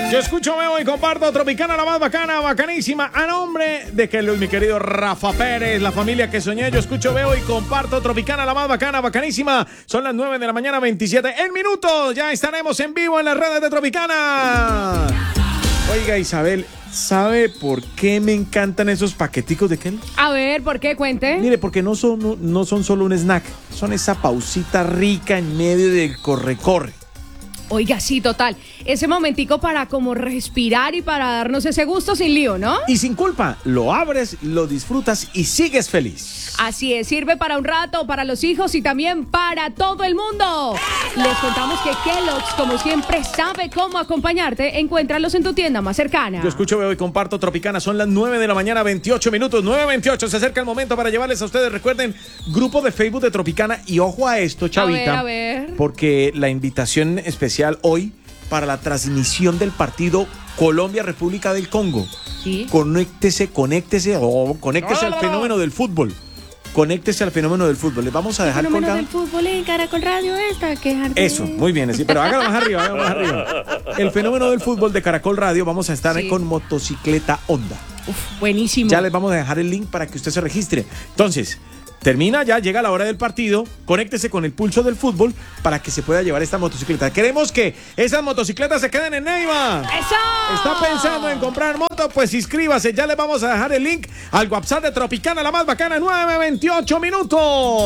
Yo escucho, veo y comparto Tropicana, la más bacana, bacanísima. A nombre de que mi querido Rafa Pérez, la familia que soñé. Yo escucho, veo y comparto Tropicana, la más bacana, bacanísima. Son las 9 de la mañana, 27 en minutos. Ya estaremos en vivo en las redes de Tropicana. Oiga, Isabel, ¿sabe por qué me encantan esos paqueticos de Kel? A ver, ¿por qué? Cuente. Mire, porque no son solo un snack. Son esa pausita rica en medio del corre-corre. Oiga, sí, total. Ese momentico para como respirar y para darnos ese gusto sin lío, ¿no? Y sin culpa, lo abres, lo disfrutas y sigues feliz. Así es, sirve para un rato, para los hijos y también para todo el mundo. Les contamos que Kellogg's, como siempre, sabe cómo acompañarte. Encuéntralos en tu tienda más cercana. Yo escucho, veo y comparto Tropicana. Son las 9 de la mañana, 28 minutos. 9:28. Se acerca el momento para llevarles a ustedes. Recuerden, grupo de Facebook de Tropicana. Y ojo a esto, Chavita. A ver. Porque la invitación especial hoy para la transmisión del partido Colombia-República del Congo. Sí. Conéctese al fenómeno del fútbol. Conéctese al fenómeno del fútbol. Les vamos a dejar El fenómeno colgado. del fútbol en Caracol Radio esta que Eso, muy bien, sí, pero hágalo más arriba, hágalo más arriba. El fenómeno del fútbol de Caracol Radio, vamos a estar con motocicleta Honda. Uf, buenísimo. Ya les vamos a dejar el link para que usted se registre. Entonces, termina ya, llega la hora del partido, conéctese con el pulso del fútbol para que se pueda llevar esta motocicleta. Queremos que esas motocicletas se queden en Neiva. ¡Eso! ¿Está pensando en comprar moto? Pues inscríbase, ya le vamos a dejar el link al WhatsApp de Tropicana, la más bacana, 9:28 minutos.